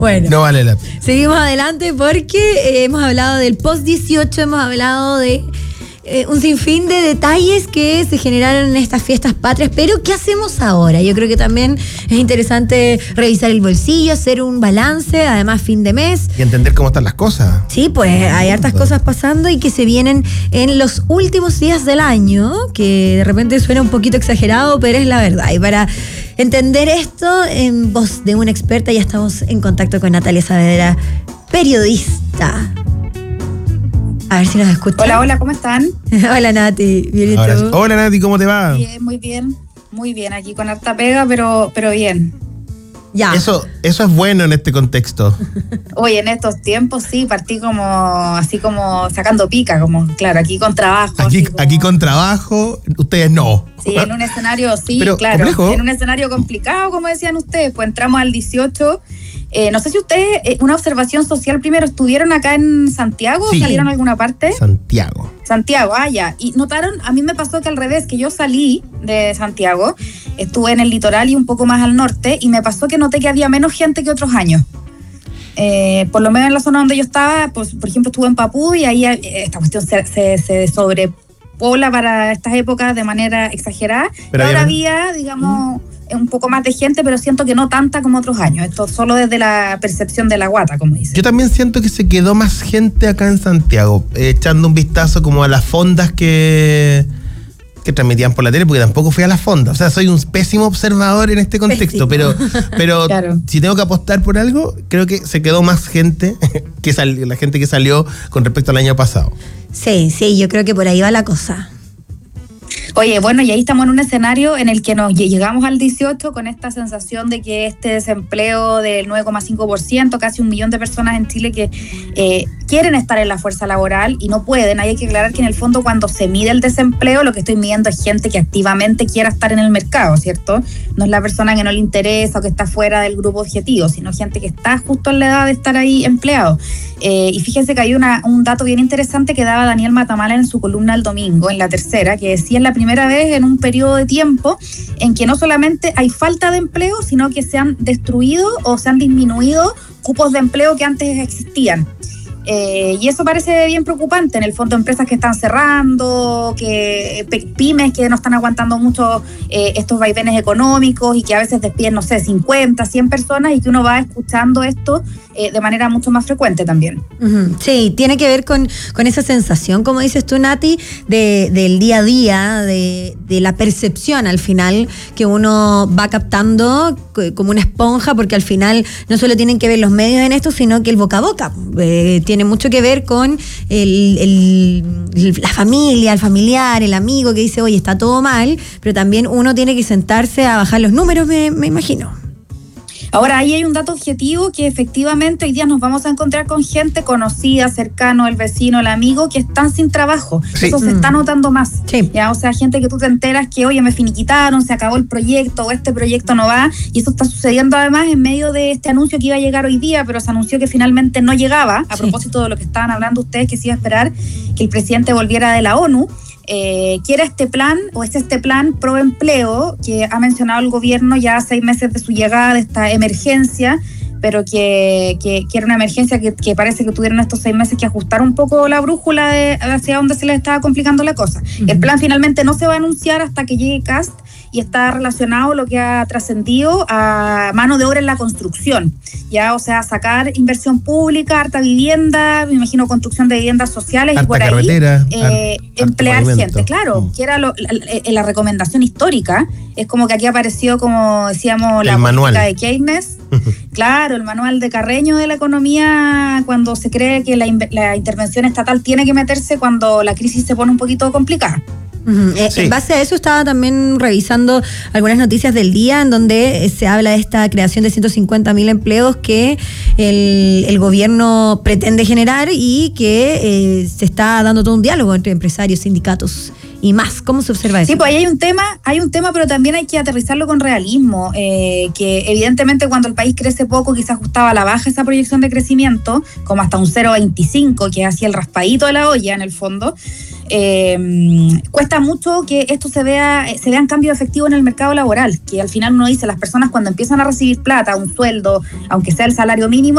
Bueno, no vale la pena. Seguimos adelante porque hemos hablado del post-18, hemos hablado de un sinfín de detalles que se generaron en estas fiestas patrias, pero ¿qué hacemos ahora? Yo creo que también es interesante revisar el bolsillo, hacer un balance, además fin de mes. Y entender cómo están las cosas. Sí, pues hay hartas cosas pasando y que se vienen en los últimos días del año, que de repente suena un poquito exagerado, pero es la verdad. Y para entender esto, en voz de una experta, ya estamos en contacto con Natalia Saavedra, periodista. A ver si nos escuchan. Hola, hola, ¿cómo están? Hola, Nati. Bien, ¿y tú? Hola, Nati, ¿cómo te va? Bien, muy bien, aquí con harta pega, pero bien. Ya. Eso es bueno en este contexto. Oye, en estos tiempos sí, partí así como sacando pica, como, claro, aquí con trabajo. Aquí con trabajo, ustedes no. Sí, en un escenario, sí, pero claro, complejo. En un escenario complicado, como decían ustedes, pues entramos al 18. No sé si ustedes, una observación social primero, ¿estuvieron acá en Santiago o salieron a alguna parte? Santiago, ya. Y notaron, a mí me pasó que al revés, que yo salí de Santiago, estuve en el litoral y un poco más al norte, y me pasó que noté que había menos gente que otros años. Por lo menos en la zona donde yo estaba, pues, por ejemplo, estuve en Papú y ahí esta cuestión se sobrepobla para estas épocas de manera exagerada. Pero ahora había, digamos, un poco más de gente, pero siento que no tanta como otros años. Esto solo desde la percepción de la guata, como dicen. Yo también siento que se quedó más gente acá en Santiago, echando un vistazo como a las fondas que transmitían por la tele, porque tampoco fui a las fondas. O sea, soy un pésimo observador en este contexto, pero claro. Si tengo que apostar por algo, creo que se quedó más gente la gente que salió con respecto al año pasado. Sí, yo creo que por ahí va la cosa. Oye, bueno, y ahí estamos en un escenario en el que nos llegamos al 18 con esta sensación de que este desempleo del 9,5%, casi 1 millón de personas en Chile que quieren estar en la fuerza laboral y no pueden. Ahí hay que aclarar que en el fondo cuando se mide el desempleo, lo que estoy midiendo es gente que activamente quiera estar en el mercado, ¿cierto? No es la persona que no le interesa o que está fuera del grupo objetivo, sino gente que está justo en la edad de estar ahí empleado. Y fíjense que hay un dato bien interesante que daba Daniel Matamala en su columna el domingo, en La Tercera, que decía es la primera vez en un periodo de tiempo en que no solamente hay falta de empleo, sino que se han destruido o se han disminuido cupos de empleo que antes existían. Y eso parece bien preocupante. En el fondo, empresas que están cerrando, que pymes que no están aguantando mucho estos vaivenes económicos y que a veces despiden, no sé, 50, 100 personas, y que uno va escuchando esto de manera mucho más frecuente también. Uh-huh. Sí, tiene que ver con esa sensación, como dices tú, Nati, del día a día, de la percepción al final que uno va captando como una esponja, porque al final no solo tienen que ver los medios en esto, sino que el boca a boca tiene mucho que ver con la familia, el familiar, el amigo que dice, oye, está todo mal, pero también uno tiene que sentarse a bajar los números, me imagino. Ahora, ahí hay un dato objetivo que efectivamente hoy día nos vamos a encontrar con gente conocida, cercano, el vecino, el amigo, que están sin trabajo. Sí. Eso se está notando más. Sí. ¿Ya? O sea, gente que tú te enteras que, oye, me finiquitaron, se acabó el proyecto o este proyecto no va. Y eso está sucediendo además en medio de este anuncio que iba a llegar hoy día, pero se anunció que finalmente no llegaba, a propósito de lo que estaban hablando ustedes, que se iba a esperar que el presidente volviera de la ONU. Quiere este plan, o es este plan pro empleo que ha mencionado el gobierno ya a 6 meses de su llegada, de esta emergencia, pero que era una emergencia que parece que tuvieron estos 6 meses que ajustar un poco la brújula hacia donde se les estaba complicando la cosa. Uh-huh. El plan finalmente no se va a anunciar hasta que llegue Kast, y está relacionado lo que ha trascendido a mano de obra en la construcción, ya, o sea, sacar inversión pública, harta vivienda, me imagino construcción de viviendas sociales, harta y por carretera, ahí emplear gente, claro, que era la recomendación histórica. Es como que aquí apareció, como decíamos, la política de Keynes, claro, el manual de Carreño de la economía, cuando se cree que la intervención estatal tiene que meterse cuando la crisis se pone un poquito complicada. Uh-huh. Sí. En base a eso estaba también revisando algunas noticias del día en donde se habla de esta creación de 150.000 empleos que el gobierno pretende generar y que se está dando todo un diálogo entre empresarios, sindicatos y más. ¿Cómo se observa eso? Sí, pues ahí hay un tema, pero también hay que aterrizarlo con realismo, que evidentemente cuando el país crece poco, quizás ajustaba a la baja esa proyección de crecimiento, como hasta un 0,25, que es así el raspadito de la olla en el fondo. cuesta mucho que esto se vean cambios efectivos en el mercado laboral, que al final uno dice, las personas cuando empiezan a recibir plata, un sueldo, aunque sea el salario mínimo,